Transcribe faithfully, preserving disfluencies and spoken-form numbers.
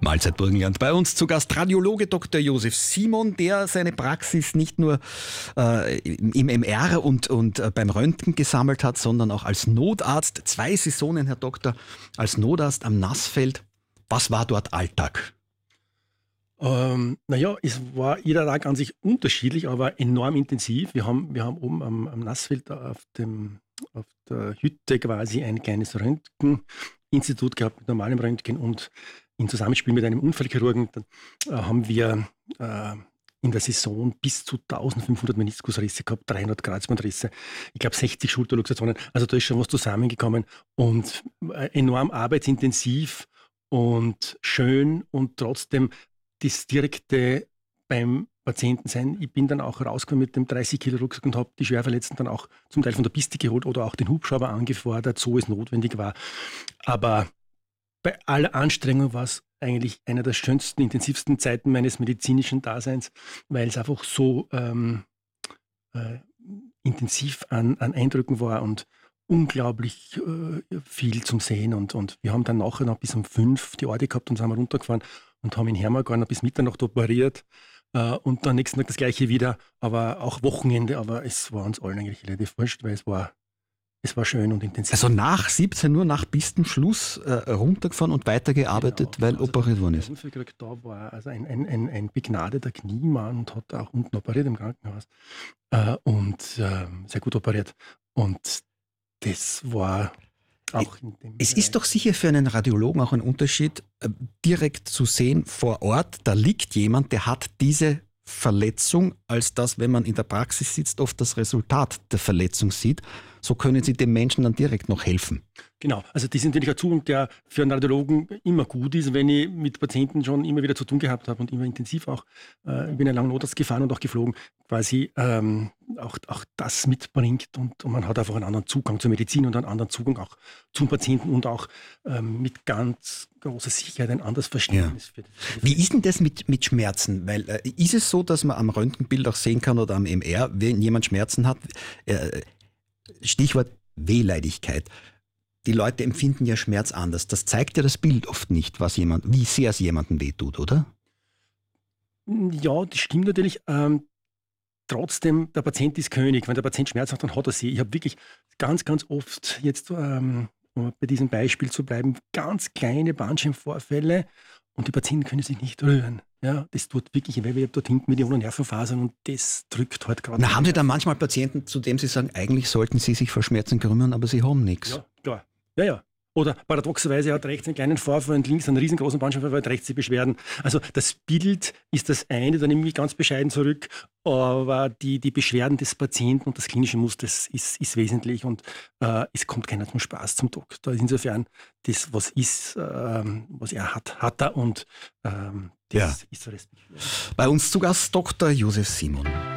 Mahlzeit Burgenland. Bei uns zu Gast Radiologe Doktor Josef Simon, der seine Praxis nicht nur äh, im M R und, und äh, beim Röntgen gesammelt hat, sondern auch als Notarzt. Zwei Saisonen, Herr Doktor, als Notarzt am Nassfeld. Was war dort Alltag? Ähm, naja, es war jeder Tag an sich unterschiedlich, aber enorm intensiv. Wir haben, wir haben oben am, am Nassfeld auf, dem, auf der Hütte quasi ein kleines Röntgeninstitut gehabt mit normalem Röntgen, und im Zusammenspiel mit einem Unfallchirurgen äh, haben wir äh, in der Saison bis zu eintausendfünfhundert Meniskusrisse gehabt, dreihundert Kreuzbandrisse, ich glaube sechzig Schulterluxationen. Also da ist schon was zusammengekommen und äh, enorm arbeitsintensiv und schön, und trotzdem das direkte beim Patienten sein. Ich bin dann auch rausgekommen mit dem dreißig Kilo Rucksack und habe die Schwerverletzten dann auch zum Teil von der Piste geholt oder auch den Hubschrauber angefordert, so es notwendig war. Aber bei aller Anstrengung war es eigentlich einer der schönsten, intensivsten Zeiten meines medizinischen Daseins, weil es einfach so ähm, äh, intensiv an, an Eindrücken war und unglaublich äh, viel zum Sehen. Und, und wir haben dann nachher noch bis um fünf die Orte gehabt und sind wir runtergefahren und haben in Hermagor noch bis Mitternacht operiert. Uh, und dann nächsten Tag das Gleiche wieder, aber auch Wochenende. Aber es war uns allen eigentlich relativ wurscht, weil es war, es war schön und intensiv. Also nach siebzehn Uhr, nach Pistenschluss, äh, runtergefahren und weitergearbeitet, genau, weil also operiert worden ist. Da war also ein, ein, ein, ein begnadeter Kniemann und hat auch unten operiert im Krankenhaus. Uh, und uh, sehr gut operiert. Und das war... Auch in dem es Bereich. Ist doch sicher für einen Radiologen auch ein Unterschied, direkt zu sehen vor Ort, da liegt jemand, der hat diese Verletzung, als dass, wenn man in der Praxis sitzt, oft das Resultat der Verletzung sieht. So können Sie dem Menschen dann direkt noch helfen. Genau, also das ist natürlich ein Zugang, der für einen Radiologen immer gut ist, wenn ich mit Patienten schon immer wieder zu tun gehabt habe und immer intensiv auch. Äh, ich bin ja lange Notarzt gefahren und auch geflogen, quasi ähm, auch, auch das mitbringt, und, und man hat einfach einen anderen Zugang zur Medizin und einen anderen Zugang auch zum Patienten und auch ähm, mit ganz großer Sicherheit ein anderes Verständnis. Ja. Für, für Wie ist denn das mit, mit Schmerzen? Weil äh, ist es so, dass man am Röntgenbild auch sehen kann oder am M R, wenn jemand Schmerzen hat, äh, Stichwort Wehleidigkeit. Die Leute empfinden ja Schmerz anders. Das zeigt ja das Bild oft nicht, was jemand, wie sehr es jemandem wehtut, oder? Ja, das stimmt natürlich. Ähm, trotzdem, der Patient ist König. Wenn der Patient Schmerz hat, dann hat er sie. Ich habe wirklich ganz, ganz oft, jetzt ähm, um bei diesem Beispiel zu bleiben, ganz kleine Bandscheibenvorfälle, und die Patienten können sich nicht rühren. Ja, das tut wirklich weh. Ich habe dort hinten Millionen Nervenfasern und das drückt halt gerade. Na, haben Sie dann manchmal Patienten, zu denen Sie sagen, eigentlich sollten sie sich vor Schmerzen rühren, aber sie haben nichts? Ja, klar. Ja, ja. Oder paradoxerweise hat rechts einen kleinen Vorfall und links einen riesengroßen Bandscheibenvorfall, hat rechts die Beschwerden. Also das Bild ist das eine, da nehme ich ganz bescheiden zurück, aber die, die Beschwerden des Patienten und das klinische Muster ist, ist wesentlich, und äh, es kommt keiner zum Spaß zum Doktor. Insofern, das, was ist, ähm, was er hat, hat er, und ähm, das ja. ist so respektiert. Bei uns zu Gast Doktor Josef Simon.